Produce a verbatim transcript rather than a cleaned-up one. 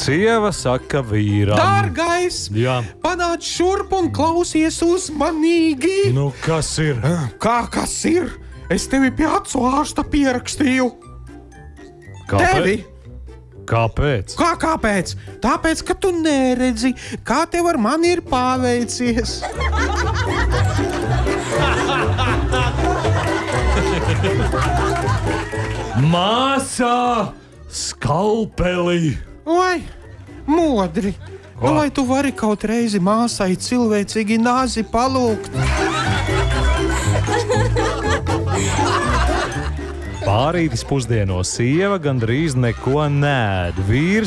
Sieva saka vīram. Dārgais, Jā. Panāc šurp un klausies uzmanīgi. Nu, kas ir? Kā kas ir? Es tevi pie acu ārsta pierakstīju. Tevi? Kāpēc? Kā kāpēc? Tāpēc, ka tu neredzi, kā tev ar mani ir paveicies. Māsā! Skalpeli! Vai, modri! Nu, vai tu vari kaut reizi māsai cilvēcīgi nāzi palūgt? Pārītis pusdienos sieva gandrīz neko nēd. Vīrs